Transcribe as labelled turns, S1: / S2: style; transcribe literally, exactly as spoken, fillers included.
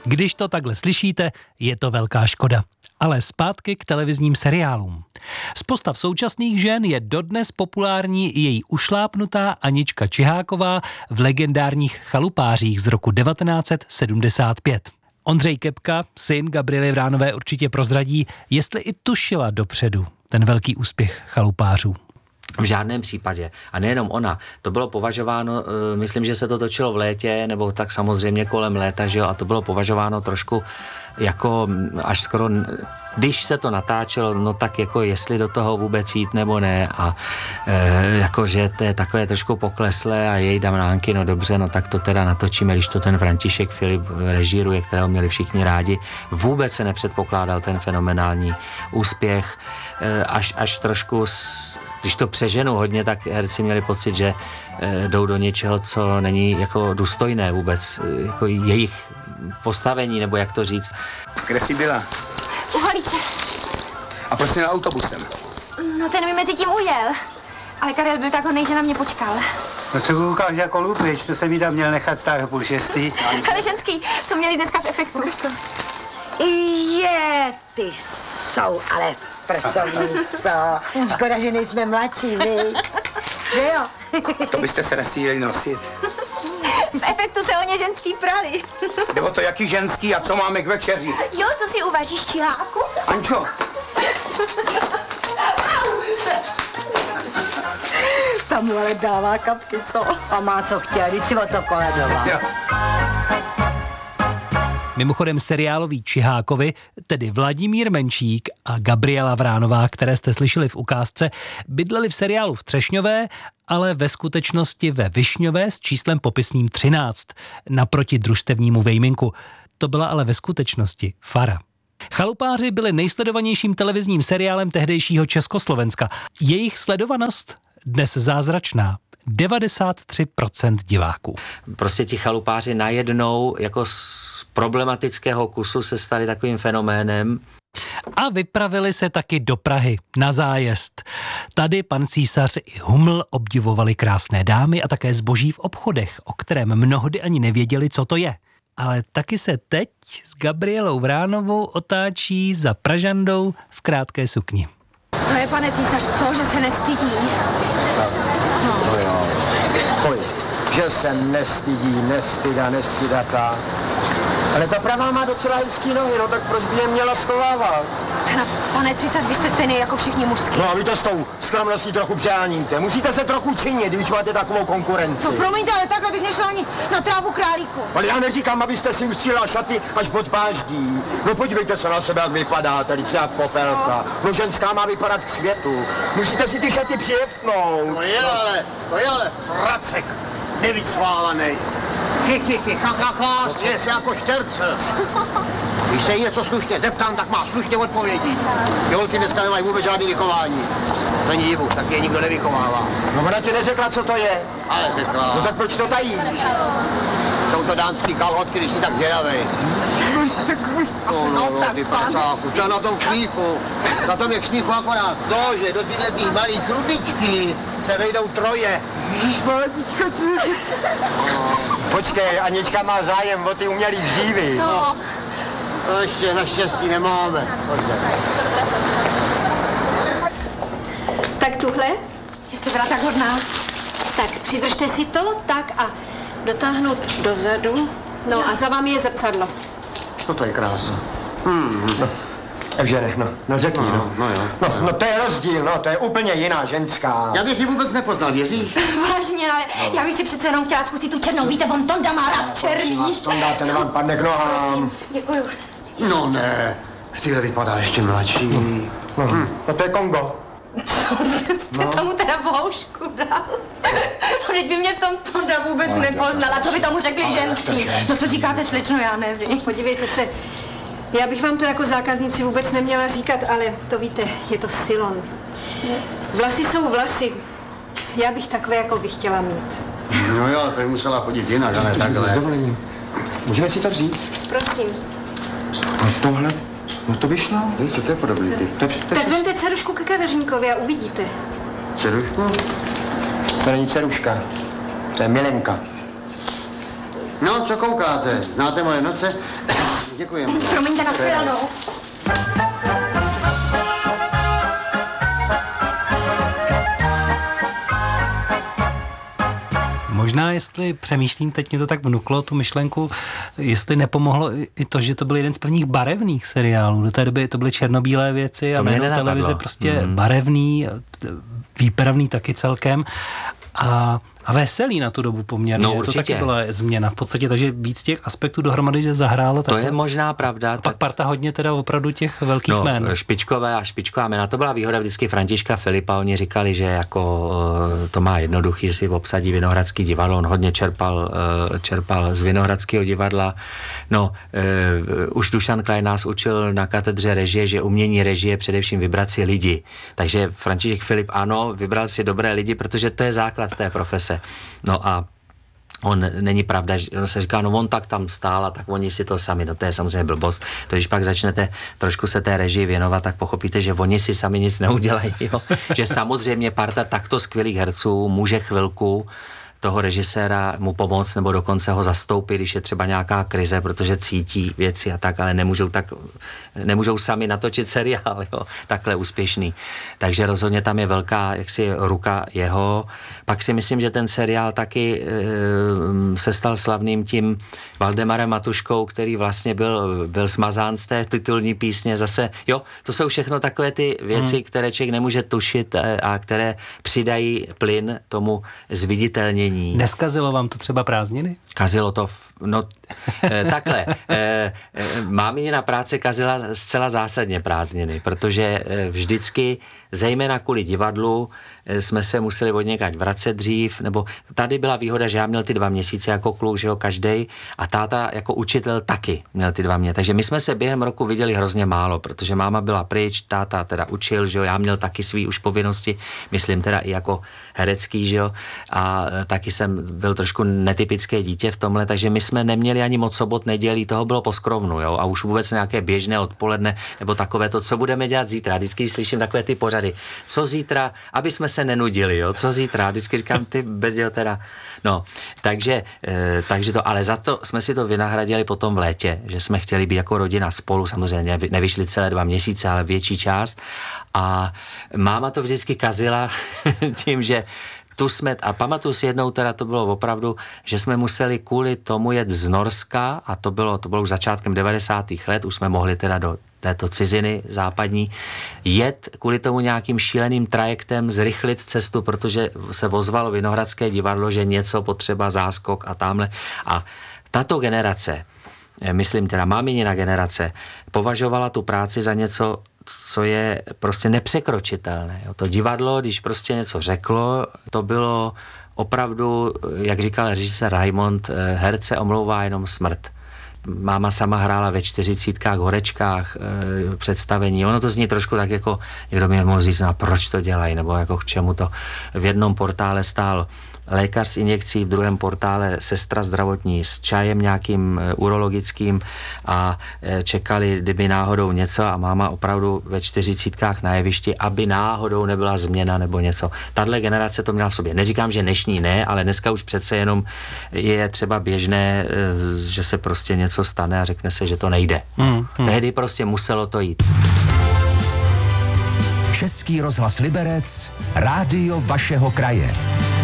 S1: Když to takhle slyšíte, je to velká škoda. Ale zpátky k televizním seriálům. Z postav současných žen je dodnes populární její ušlápnutá Anička Čiháková v legendárních Chalupářích z roku devatenáct set sedmdesát pět. Ondřej Kepka, syn Gabriely Vránové, určitě prozradí, jestli i tušila dopředu ten velký úspěch Chalupářů.
S2: V žádném případě. A nejenom ona. To bylo považováno, myslím, že se to točilo v létě, nebo tak samozřejmě kolem léta, že jo, a to bylo považováno trošku jako až skoro, když se to natáčelo, no tak jako jestli do toho vůbec jít nebo ne a e, jako, že to je takové trošku pokleslé a jej dám nánky, no dobře, no tak to teda natočíme, když to ten František Filip režíruje, kterého měli všichni rádi. Vůbec se nepředpokládal ten fenomenální úspěch, e, až, až trošku, s, když to přeženu hodně, tak herci měli pocit, že e, jdou do něčeho, co není jako důstojné vůbec, jako jejich postavení, nebo jak to říct.
S3: Kde jsi byla?
S4: U Haliče.
S3: A proč jsi na autobusem?
S4: No ten mi mezi tím ujel. Ale Karel byl tak hodnej, že na mě počkal.
S5: No co koukáš jako lupič, to jsem jí tam měl nechat stát do půl šestý.
S4: Ale ženský, co měli dneska v efektu.
S6: Je, ty jsou ale pracovníco. Škoda, že nejsme mladší, viď? Že jo?
S3: To byste se nestýděli nosit.
S4: V efektu se o ně ženský prali.
S3: Jde o to, jaký ženský a co máme k večeři.
S4: Jo, co si uvaříš, Čiháku?
S3: Ančo.
S6: Ta mu ale dává kapky, co? A má co chtěl, vždyť si o to koledoval.
S3: Jo.
S1: Mimochodem seriáloví Čihákovi, tedy Vladimír Menšík a Gabriela Vránová, které jste slyšeli v ukázce, bydleli v seriálu v Třešňové, ale ve skutečnosti ve Višňové s číslem popisným třináct, naproti družstevnímu Vejminku. To byla ale ve skutečnosti fara. Chalupáři byli nejsledovanějším televizním seriálem tehdejšího Československa. Jejich sledovanost dnes zázračná. devadesát tři procent diváků.
S2: Prostě ti chalupáři najednou jako z problematického kusu se stali takovým fenoménem.
S1: A vypravili se taky do Prahy na zájezd. Tady pan císař i Huml obdivovali krásné dámy a také zboží v obchodech, o kterém mnohdy ani nevěděli, co to je. Ale taky se teď s Gabrielou Vránovou otáčí za Pražandou v krátké sukni.
S4: To je, pane císař, co, že se nestydí?
S7: Co? No. To jo. Fuj, že se nestydí, nestyda, nestydata. Ale ta pravá má docela hezký nohy, no tak proč by je měla schovávat?
S4: Teda, pane císař, vy jste stejný jako všichni mužský.
S7: No a vy to s tou skromností trochu přeháníte. Musíte se trochu činit, když máte takovou konkurenci.
S4: No promiňte, ale takhle bych nešla ani na trávu králíku.
S7: Ale já neříkám, abyste si ustřílela šaty až pod páždí. No podívejte se na sebe, jak vypadáte, teď se jak popelka. No ženská má vypadat k světu. Musíte si ty šaty přijeftnout.
S8: To je ale, to je ale fracek, nevycválanej. Chy, chy, chy, ha, ha, ha, stěje se jako šterce. Když se jí něco slušně zeptám, tak má slušně odpovědi. Ty holky dneska nemají vůbec žádný vychování. Není divu, tak je nikdo nevychovává.
S7: No ona ti neřekla, co to je.
S8: Ale řekla.
S7: No tak proč to tajíš?
S8: Jsou to dámský kalhotky, když jsi tak zvědavej. No, no, no, ty prsáku, co na tom smíchu? Na tom je k smíchu akorát to, že do této malý trubičky se vejdou troje.
S7: Ježišmanička, ty. Počkej, Anička má zájem o ty umělý dřívy.
S4: No.
S8: To ještě naštěstí nemáme.
S4: Tak tuhle? Jste byla tak hodná. Tak přidržte si to, tak a dotáhnout dozadu. No a za vámi je zrcadlo.
S8: No to je krása. Hmm.
S7: No, Evžene, no, no řekni, no.
S8: No, no jo.
S7: No, no to je rozdíl, no, to je úplně jiná ženská.
S8: Já bych ji vůbec nepoznal, věříš?
S4: Vážně, ale no. Já bych si přece jenom chtěla zkusit tu černou. Víte, on Tonda má rád černý.
S7: Tonda, ten vám padne k nohám.
S4: Děkuju.
S8: No ne, tyhle vypadá ještě mladší.
S7: Hmm. No, hmm. No to je Kongo.
S4: Co jste no. tomu teda voušku dal? No teď by mě v tom Tonda vůbec no, nepoznala. Co by tomu řekli ale ženský? No co říkáte, slečno, já nevím.
S9: Podívejte se, já bych vám to jako zákazníci vůbec neměla říkat, ale to víte, je to silon. Vlasy jsou vlasy. Já bych takové, jako bych chtěla mít.
S8: No jo, to by musela chodit jinak, ale takhle.
S7: S dovolením. Můžeme si to vzít?
S9: Prosím.
S7: A tohle? No to by šlo.
S8: Víš, to je podobný ty.
S7: To je, to je
S9: tak vemte dcerušku ke kadeřníkovi a uvidíte.
S8: Dcerušku?
S7: To není dceruška. To je milenka.
S8: No, co koukáte? Znáte moje noce? Děkujeme.
S6: Promiňte, na shledanou.
S1: Možná, jestli přemýšlím, teď mě to tak vnuklo, tu myšlenku, jestli nepomohlo i to, že to byl jeden z prvních barevných seriálů. Do té doby to byly černobílé věci a najednou televize prostě mm. barevný, výpravný taky celkem. A, a veselý na tu dobu poměrně.
S2: No, určitě.
S1: To taky byla změna v podstatě, takže víc těch aspektů dohromady, že zahrálo.
S2: To je možná pravda.
S1: A pak tak... parta hodně teda opravdu těch velkých
S2: no,
S1: jmén.
S2: špičkové a špičková jména. To byla výhoda vždycky Františka Filipa. Oni říkali, že jako to má jednoduchý, že si obsadí Vinohradský divadlo. On hodně čerpal, čerpal z Vinohradského divadla. No, uh, už Dušan Klein nás učil na katedře režie, že umění režie především vybrat si lidi. Takže František Filip ano, vybral si dobré lidi, protože to je základ té profese. No a on, není pravda, že on se říká, no on tak tam stál a tak oni si to sami, no to je samozřejmě blbost. To když pak začnete trošku se té režii věnovat, tak pochopíte, že oni si sami nic neudělají, jo? Že samozřejmě parta takto skvělých herců může chvilku toho režiséra mu pomoct nebo dokonce ho zastoupit, když je třeba nějaká krize, protože cítí věci a tak, ale nemůžou tak, nemůžou sami natočit seriál, jo, takhle úspěšný. Takže rozhodně tam je velká jaksi ruka jeho. Pak si myslím, že ten seriál taky e, se stal slavným tím Valdemarem Matuškou, který vlastně byl, byl smazán z té titulní písně zase. Jo, to jsou všechno takové ty věci, hmm. které člověk nemůže tušit a které přidají plyn tomu zviditelnění.
S1: Neskazilo vám to třeba prázdniny?
S2: Kazilo to, v, no e, takhle. E, e, mámina práce kazila zcela zásadně prázdniny, protože e, vždycky, zejména kvůli divadlu, e, jsme se museli od někať vracet dřív, nebo tady byla výhoda, že já měl ty dva měsíce jako kluk, že jo, každej, a táta jako učitel taky měl ty dva měsíce. Takže my jsme se během roku viděli hrozně málo, protože máma byla pryč, táta teda učil, že jo, já měl taky svý už povinnosti, myslím teda i jako herecký, že jo, a e, taky jsem byl trošku netypické dítě v tomhle, takže my jsme neměli ani moc sobot, nedělí, toho bylo po skrovnu, jo, a už vůbec nějaké běžné odpoledne, nebo takové to, co budeme dělat zítra. Vždycky slyším takové ty pořady. Co zítra, aby jsme se nenudili, jo, co zítra. Vždycky říkám, ty brďo teda. No, takže, e, takže to, ale za to jsme si to vynahradili potom v létě, že jsme chtěli být jako rodina spolu, samozřejmě nevyšli celé dva měsíce, ale větší část. A máma to vždycky kazila tím, že tu jsme, a pamatuju si jednou, teda to bylo opravdu, že jsme museli kvůli tomu jet z Norska, a to bylo, to bylo už začátkem devadesátých let, už jsme mohli teda do této ciziny západní, jet kvůli tomu nějakým šíleným trajektem, zrychlit cestu, protože se ozvalo Vinohradské divadlo, že něco potřeba, záskok a tamhle. A tato generace, myslím teda máminina generace, považovala tu práci za něco, co je prostě nepřekročitelné. To divadlo, když prostě něco řeklo, to bylo opravdu, jak říkal režisér Raimond, herce omlouvá jenom smrt. Máma sama hrála ve čtyřicítkách, horečkách představení. Ono to zní trošku tak jako, někdo mi mohl říct, no, proč to dělají, nebo jako k čemu to. V jednom portále stál lékař s injekcí, v druhém portále sestra zdravotní s čajem nějakým urologickým a čekali, kdyby náhodou něco, a máma opravdu ve čtyřicítkách na jevišti, aby náhodou nebyla změna nebo něco. Tahle generace to měla v sobě. Neříkám, že dnešní ne, ale dneska už přece jenom je třeba běžné, že se prostě něco stane a řekne se, že to nejde. Hmm, hmm. Tehdy prostě muselo to jít.
S10: Český rozhlas Liberec, rádio vašeho kraje.